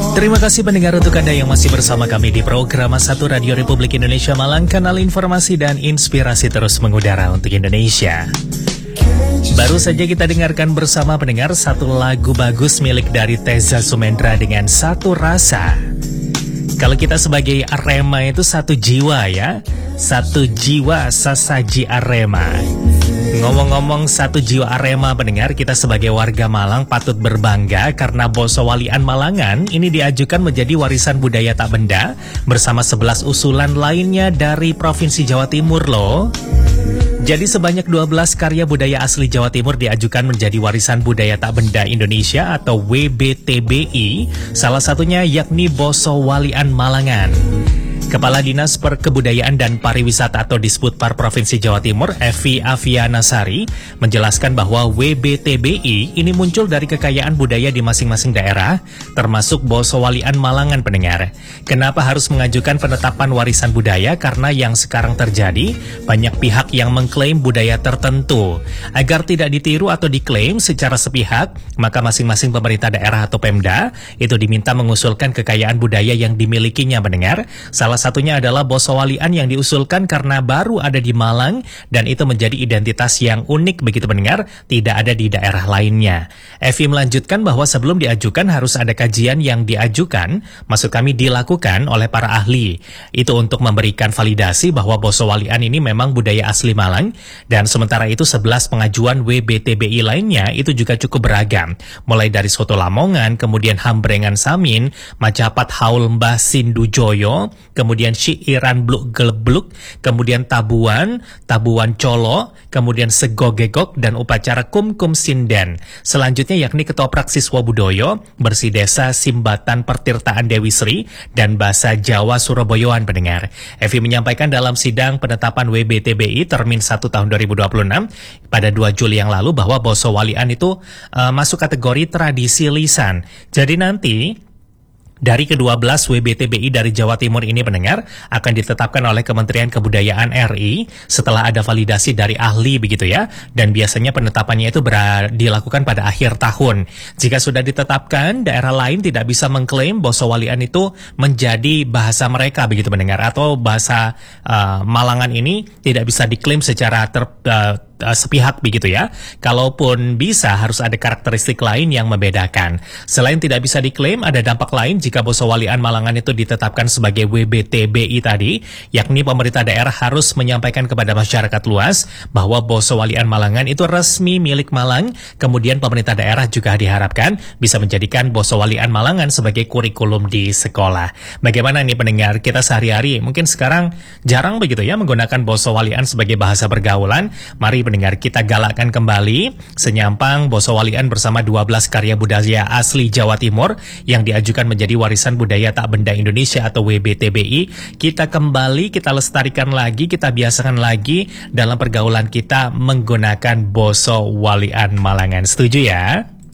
Terima kasih pendengar untuk Anda yang masih bersama kami di program 1 Radio Republik Indonesia Malang, kanal informasi dan inspirasi terus mengudara untuk Indonesia. Baru saja kita dengarkan bersama pendengar satu lagu bagus milik dari Teza Sumendra dengan Satu Rasa. Kalau kita sebagai Arema itu satu jiwa ya, satu jiwa sesaji Arema. Ngomong-ngomong satu jiwa Arema pendengar, kita sebagai warga Malang patut berbangga karena Bosowalian Malangan ini diajukan menjadi warisan budaya tak benda bersama 11 usulan lainnya dari Provinsi Jawa Timur loh. Jadi sebanyak 12 karya budaya asli Jawa Timur diajukan menjadi warisan budaya tak benda Indonesia atau WBTBI, salah satunya yakni Bosowalian Malangan. Kepala Dinas Perkebudayaan dan Pariwisata atau Disputpar Provinsi Jawa Timur, Evi Avianasari, menjelaskan bahwa WBTBI ini muncul dari kekayaan budaya di masing-masing daerah, termasuk Bosowalian Malangan pendengar. Kenapa harus mengajukan penetapan warisan budaya? Karena yang sekarang terjadi, banyak pihak yang mengklaim budaya tertentu. Agar tidak ditiru atau diklaim secara sepihak, maka masing-masing pemerintah daerah atau Pemda itu diminta mengusulkan kekayaan budaya yang dimilikinya pendengar. Salah satunya adalah Bosowalian yang diusulkan karena baru ada di Malang dan itu menjadi identitas yang unik begitu pendengar, tidak ada di daerah lainnya. Evi melanjutkan bahwa sebelum diajukan harus ada kajian yang diajukan, maksud kami dilakukan oleh para ahli. Itu untuk memberikan validasi bahwa Bosowalian ini memang budaya asli Malang, dan sementara itu 11 pengajuan WBTBI lainnya itu juga cukup beragam. Mulai dari Soto Lamongan, kemudian Hambrengan Samin, Macapat Haul Mbah Sindujoyo, kemudian Syiiran Bluk Gelebluk, kemudian Tabuan Colo, kemudian Segogegok, dan upacara Kumkum Sinden. Selanjutnya yakni Ketoprak Siswa Budoyo, Bersih Desa Simbatan Pertirtaan Dewi Sri, dan Bahasa Jawa Surabayaan pendengar. Evi menyampaikan dalam sidang penetapan WBTBI Termin 1 tahun 2026 pada 2 Juli yang lalu bahwa Bosowalian itu masuk kategori tradisi lisan. Jadi nanti dari ke-12 WBTBI dari Jawa Timur ini pendengar akan ditetapkan oleh Kementerian Kebudayaan RI setelah ada validasi dari ahli begitu ya, dan biasanya penetapannya itu dilakukan pada akhir tahun. Jika sudah ditetapkan, daerah lain tidak bisa mengklaim Bosowalian itu menjadi bahasa mereka begitu pendengar, atau bahasa Malangan ini tidak bisa diklaim secara sepihak begitu ya. Kalaupun bisa, harus ada karakteristik lain yang membedakan. Selain tidak bisa diklaim, ada dampak lain jika Bosowalian Malangan itu ditetapkan sebagai WBTBI tadi, yakni pemerintah daerah harus menyampaikan kepada masyarakat luas bahwa Bosowalian Malangan itu resmi milik Malang. Kemudian pemerintah daerah juga diharapkan bisa menjadikan Bosowalian Malangan sebagai kurikulum di sekolah. Bagaimana nih pendengar, kita sehari-hari mungkin sekarang jarang begitu ya menggunakan Bosowalian sebagai bahasa pergaulan. Mari pendengar, kita galakkan kembali Senyampang Bosowalian bersama 12 karya budaya asli Jawa Timur yang diajukan menjadi warisan budaya tak benda Indonesia atau WBTBI. Kita kembali, kita lestarikan lagi, kita biasakan lagi dalam pergaulan kita menggunakan Bosowalian Malangan. Setuju ya?